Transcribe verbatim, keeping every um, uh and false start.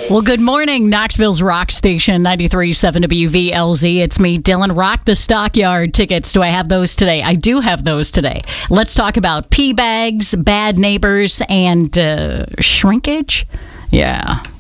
Well, good morning, Knoxville's Rock Station, ninety-three point seven W V L Z. It's me, Dylan. Rock the Stockyard tickets. Do I have those today? I do have those today. Let's talk about pee bags, bad neighbors, and uh, shrinkage. Yeah.